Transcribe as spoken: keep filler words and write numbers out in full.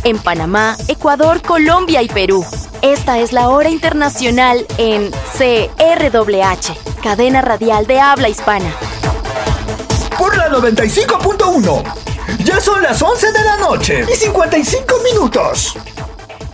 en Panamá, Ecuador, Colombia y Perú. Esta es la hora internacional en C R W H, cadena radial de habla hispana. Por la noventa y cinco punto uno. Ya son las once de la noche y cincuenta y cinco minutos.